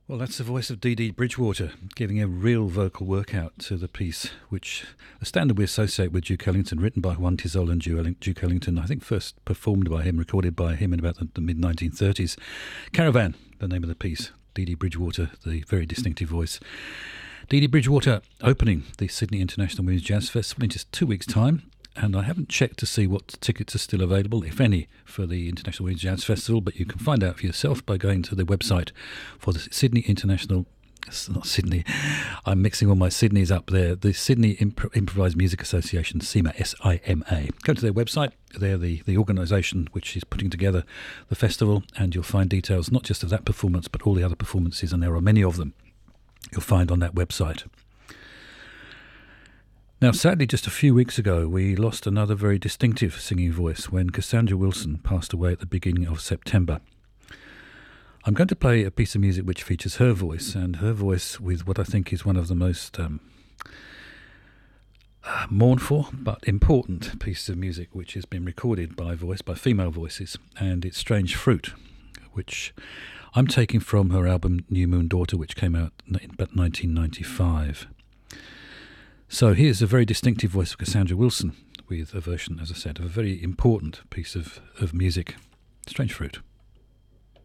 Well, that's the voice of Dee Dee Bridgewater giving a real vocal workout to the piece, which a standard we associate with Duke Ellington, written by Juan Tizol and Duke Ellington, I think first performed by him, recorded by him in about the mid-1930s. Caravan, the name of the piece. Dee Dee Bridgewater, the very distinctive voice. Dee Dee Bridgewater opening the Sydney International Women's Jazz Festival in just 2 weeks' time. And I haven't checked to see what tickets are still available, if any, for the International Women's Jazz Festival, but you can find out for yourself by going to the website for the Sydney International... It's not Sydney. I'm mixing all my Sydneys up there. The Sydney Improvised Music Association, SIMA, S-I-M-A. Go to their website. They're the organisation which is putting together the festival, and you'll find details not just of that performance, but all the other performances, and there are many of them you'll find on that website. Now, sadly, just a few weeks ago, we lost another very distinctive singing voice when Cassandra Wilson passed away at the beginning of September. I'm going to play a piece of music which features her voice, and her voice with what I think is one of the most mournful but important pieces of music which has been recorded by female voices, and it's Strange Fruit, which I'm taking from her album New Moon Daughter, which came out in about 1995. So here's a very distinctive voice of Cassandra Wilson with a version, as I said, of a very important piece of music, Strange Fruit.